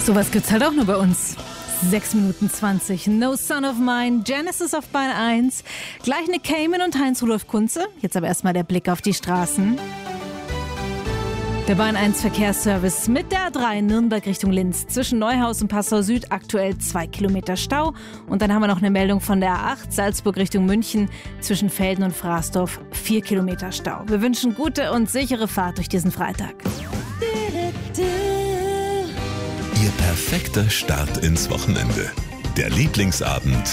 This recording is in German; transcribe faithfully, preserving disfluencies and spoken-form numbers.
Sowas gibt's halt auch nur bei uns. sechs Minuten zwanzig. No Son of Mine, Genesis auf Bahn eins. Gleich Nick Cayman und Heinz-Rudolf Kunze. Jetzt aber erstmal der Blick auf die Straßen. Der Bahn eins Verkehrsservice mit der A drei Nürnberg Richtung Linz. Zwischen Neuhaus und Passau Süd aktuell zwei Kilometer Stau. Und dann haben wir noch eine Meldung von der A acht Salzburg Richtung München. Zwischen Velden und Fraßdorf vier Kilometer Stau. Wir wünschen gute und sichere Fahrt durch diesen Freitag. Ihr perfekter Start ins Wochenende. Der Lieblingsabend